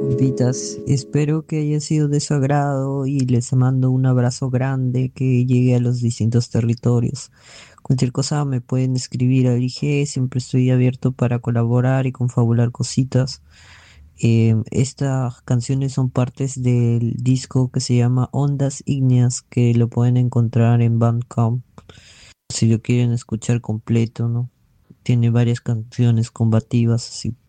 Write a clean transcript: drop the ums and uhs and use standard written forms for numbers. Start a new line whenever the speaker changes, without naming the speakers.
Compitas, espero que haya sido de su agrado y les mando un abrazo grande que llegue a los distintos territorios. Cualquier cosa me pueden escribir al IG, siempre estoy abierto para colaborar y confabular cositas. Estas canciones son partes del disco que se llama Ondas Ígneas, que lo pueden encontrar en Bandcamp si lo quieren escuchar completo, ¿no? Tiene varias canciones combativas, así